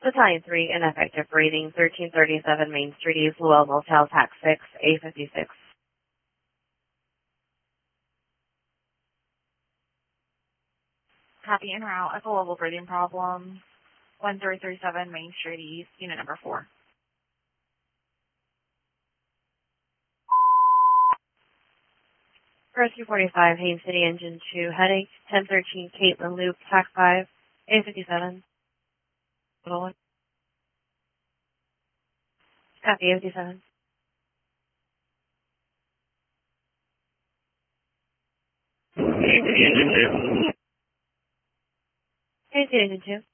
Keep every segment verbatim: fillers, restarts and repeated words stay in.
Battalion three, ineffective rating, thirteen thirty-seven Main Street East, Lowell Motel, Tax six, A fifty-six. Copy en route. Echo level breathing problem. one three three seven Main Street East, unit number four. Rescue forty-five, Haines City Engine two, heading ten thirteen Caitlin Loop, Tax five, A fifty-seven. Copy, A fifty-seven. Haines City Engine two. Haines City Engine two.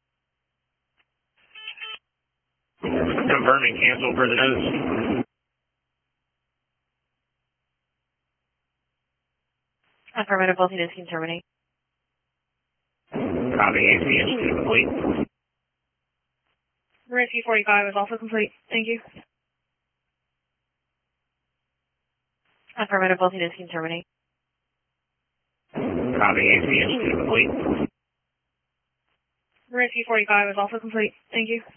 Confirming cancel for the nose. Affirmative, both units can terminate. Copy, Haines City Engine two complete. Rescue forty-five is also complete. Thank you. Affirmative, both units can terminate. Copy, Haines City Engine two complete. Rescue forty-five is also complete. Thank you.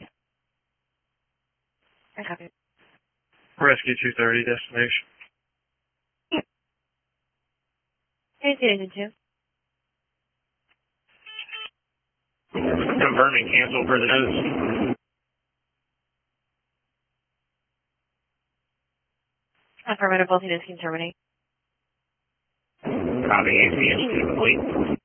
Copy. Rescue two thirty, destination. Haines City Engine two. Confirming cancel for the nose. Affirmative, both units can terminate. Copy, Haines City Engine two complete.